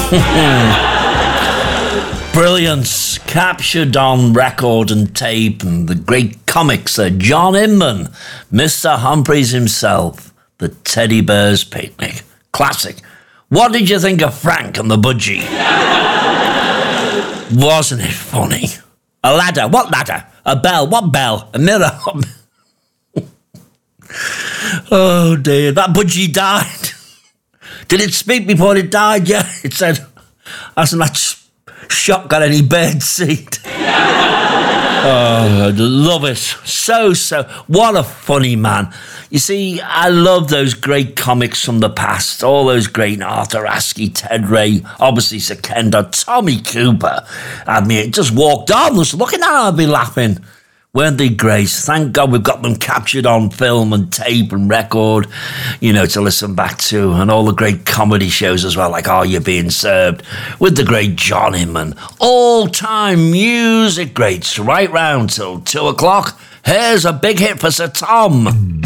Brilliance captured on record and tape, and the great comics are John Inman, Mr. Humphreys himself, the Teddy Bear's Picnic. Classic. What did you think of Frank and the Budgie? Wasn't it funny? A ladder. What ladder? A bell. What bell? A mirror. Oh dear, that Budgie died. Did it speak before it died? Yeah, it said, hasn't that shot got any bird seed? Oh, I love it. So, what a funny man. You see, I love those great comics from the past, all those great Arthur Askey, Ted Ray, obviously Sir Kenda, Tommy Cooper. I mean, just walked on, just looking at it, I'd be laughing. Weren't they great? Thank God we've got them captured on film and tape and record, you know, to listen back to. And all the great comedy shows as well, like Are You Being Served? With the great John Inman. All-time music greats right round till 2 o'clock. Here's a big hit for Sir Tom.